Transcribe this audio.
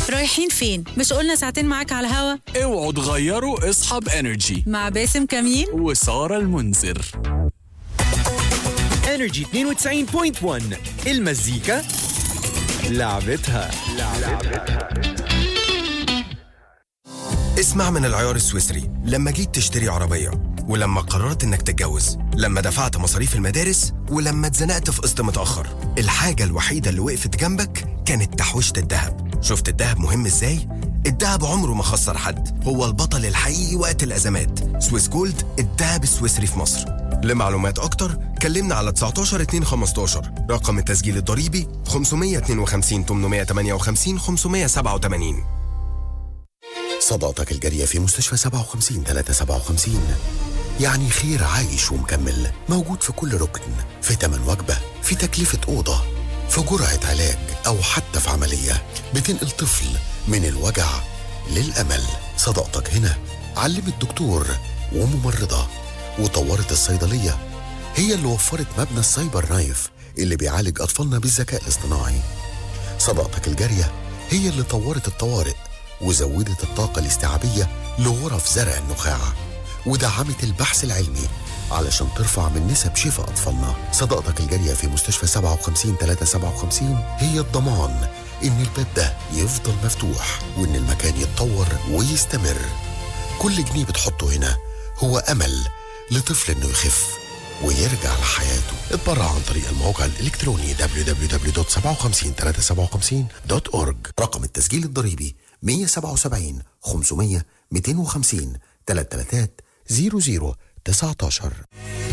رايحين فين؟ مش قلنا ساعتين معاك على الهوا؟ اوعوا تغيروا اصحاب انرجي مع باسم كمين وسارة المنذر. انرجي 92.1 المزيكا لعبتها. اسمع من العيار السويسري لما جيت تشتري عربية، ولما قررت انك تتجوز، لما دفعت مصاريف المدارس، ولما اتزنقت في قسط متأخر. الحاجة الوحيدة اللي وقفت جنبك كانت تحويشة الذهب. شفت الذهب مهم ازاي؟ الذهب عمره ما خسر حد، هو البطل الحقيقي وقت الأزمات. سويس جولد، الذهب السويسري في مصر. لمعلومات أكتر كلمنا على 19 2 15. رقم التسجيل الضريبي 552 858 587. صداقتك الجارية في مستشفى 57 357 يعني خير عايش ومكمل، موجود في كل ركن، في تمن وجبة، في تكلفة أوضة، في جرعة علاج، أو حتى في عملية بتنقل طفل من الوجع للأمل. صداقتك هنا علمت دكتور وممرضة وطورت الصيدلية، هي اللي وفرت مبنى السايبر نايف اللي بيعالج أطفالنا بالذكاء الاصطناعي. صداقتك الجارية هي اللي طورت الطوارئ وزودت الطاقة الاستيعابية لغرف زرع النخاع، ودعمت البحث العلمي علشان ترفع من نسب شفاء أطفالنا. صداقتك الجارية في مستشفى 57 357 هي الضمان إن الباب ده يفضل مفتوح، وإن المكان يتطور ويستمر. كل جنيه بتحطه هنا هو أمل لطفل إنه يخف ويرجع لحياته. اتبرع عن طريق الموقع الإلكتروني www.57357.org. رقم التسجيل الضريبي 177 500 250 333 00 19.